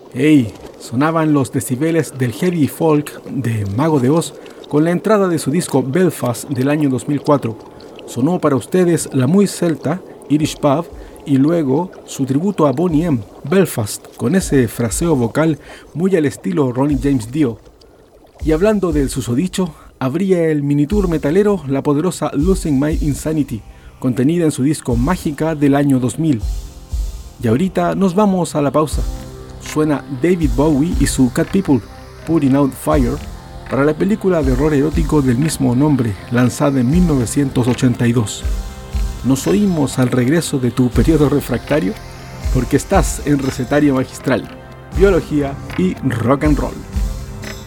Hey, sonaban los decibeles del heavy folk de Mago de Oz con la entrada de su disco Belfast del año 2004. Sonó para ustedes la muy celta Irish Pub y luego su tributo a Boney M, Belfast, con ese fraseo vocal muy al estilo Ronnie James Dio. Y hablando del susodicho, abría el minitour metalero la poderosa Losing My Insanity, contenida en su disco Mágica del año 2000. Y ahorita nos vamos a la pausa. Suena David Bowie y su Cat People, Putting Out Fire, para la película de horror erótico del mismo nombre, lanzada en 1982. Nos oímos al regreso de tu periodo refractario, porque estás en Recetario Magistral, Biología y Rock and Roll.